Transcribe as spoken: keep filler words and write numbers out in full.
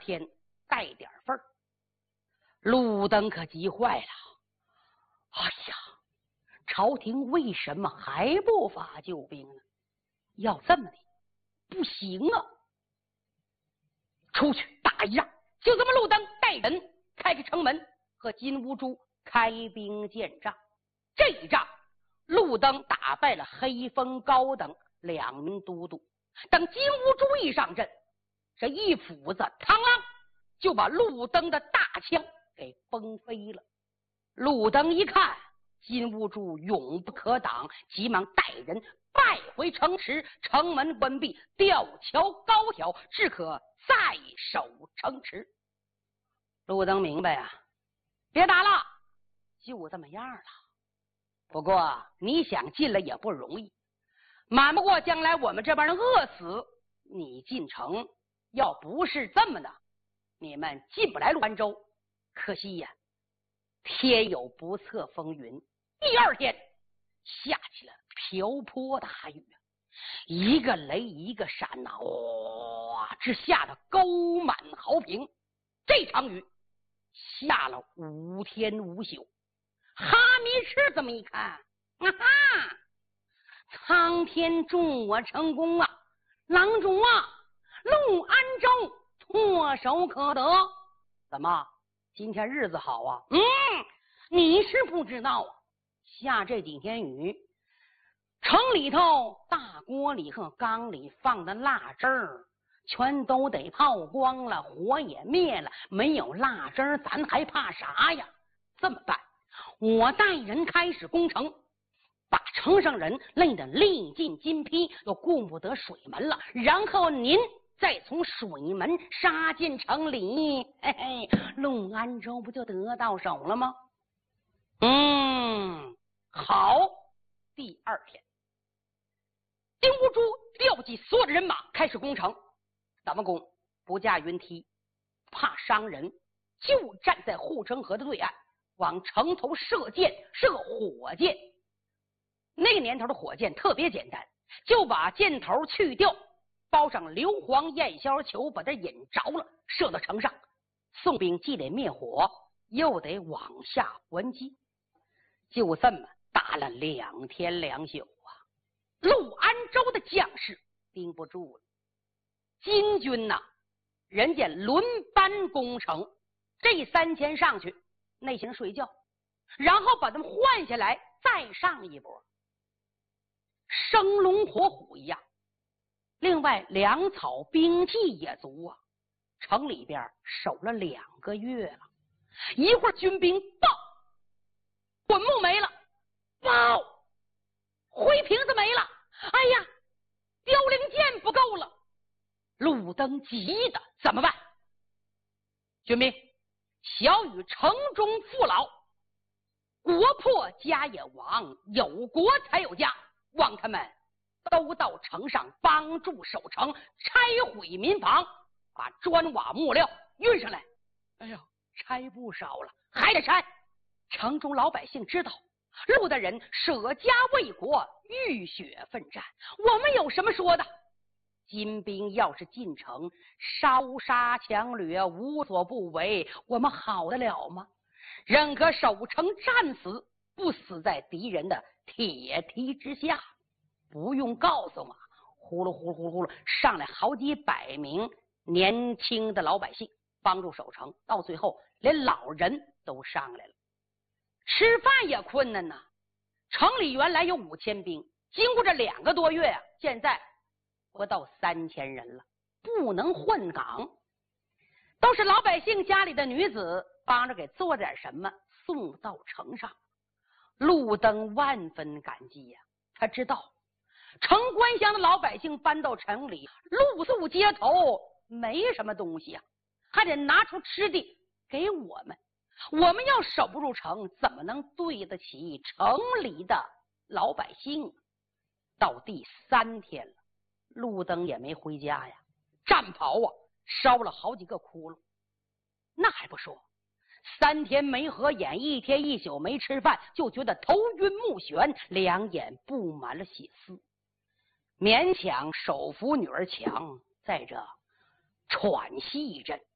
天带点份儿。路灯可急坏了，哎呀，朝廷为什么还不发救兵呢？要这么的不行啊！出去打一仗，就这么路灯带人开开城门，和金兀术开兵见仗。这一仗，路灯打败了黑风高等两名都督。等金兀术一上阵，这一斧子螳螂就把路灯的大枪给崩飞了。路灯一看金兀术永不可挡，急忙带人败回城池，城门关闭，吊桥高挑，只可再守城池。路灯明白啊，别打了，就这么样了。不过你想进来也不容易，瞒不过将来我们这帮人饿死，你进城要不是这么的，你们进不来潞安州。可惜呀，天有不测风云，第二天下起了瓢泼大雨，一个雷一个闪呐、啊，哇，只下的沟满壕平。这场雨下了五天五宿。哈密赤这么一看，啊哈，苍天助我成功啊！郎中啊，潞安州唾手可得。怎么今天日子好啊？嗯，你是不知道啊，下这几天雨，城里头大锅里和缸里放的蜡汁儿全都得泡光了，火也灭了，没有蜡汁儿咱还怕啥呀？这么办，我带人开始攻城，把城上人累得力尽筋疲，都顾不得水门了，然后您再从水门杀进城里，嘿嘿，潞安州不就得到手了吗？嗯，好。第二天，金兀术调集所有的人马开始攻城。怎么攻？不架云梯，怕伤人，就站在护城河的对岸，往城头射箭，射火箭。那个年头的火箭特别简单，就把箭头去掉，包上硫磺焰硝球，把它引着了，射到城上。宋兵既得灭火，又得往下还击，就这么打了两天两宿啊！潞安州的将士盯不住了，金军呐、啊，人家轮班攻城，这三千上去，那些人睡觉，然后把他们换下来，再上一波，生龙活虎一样。另外粮草兵器也足啊，城里边守了两个月了。一会儿军兵报，滚木没了，报，灰瓶子没了，哎呀，凋零箭不够了。路灯急的怎么办？军兵，小雨城中父老，国破家也亡，有国才有家，望他们都到城上帮助守城，拆毁民房，把砖瓦木料运上来。哎呦，拆不少了，还得拆。城中老百姓知道陆大人舍家为国，浴血奋战，我们有什么说的？金兵要是进城烧杀抢掠，无所不为，我们好得了吗？任可守城战死，不死在敌人的铁蹄之下。不用告诉我，呼噜呼噜呼噜呼噜上来好几百名年轻的老百姓帮助守城，到最后连老人都上来了。吃饭也困难呐，城里原来有五千兵，经过这两个多月啊，现在不到三千人了，不能换岗，都是老百姓家里的女子帮着给做点什么送到城上。路灯万分感激呀、啊，他知道城关乡的老百姓搬到城里，露宿街头，没什么东西啊，还得拿出吃的给我们。我们要守不住城，怎么能对得起城里的老百姓？到第三天了，路灯也没回家呀，战袍啊烧了好几个窟窿。那还不说，三天没合眼，一天一宿没吃饭，就觉得头晕目眩，两眼布满了血丝，勉强手扶女儿墙，在这喘息一阵。